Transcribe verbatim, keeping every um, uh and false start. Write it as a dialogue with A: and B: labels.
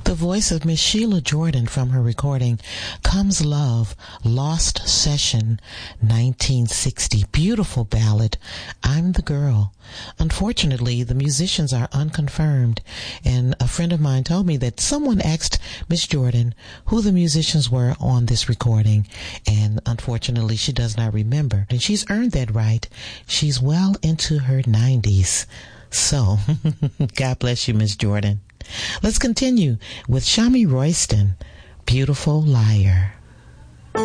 A: The voice of Miss Sheila Jordan from her recording, Comes Love, Lost Session, nineteen sixty. Beautiful ballad, I'm the Girl. Unfortunately, the musicians are unconfirmed, and a friend of mine told me that someone asked Miss Jordan who the musicians were on this recording, and unfortunately she does not remember. And she's earned that right. She's well into her nineties. So, God bless you, Miss Jordan. Let's continue with Shami Royston, Beautiful Liar.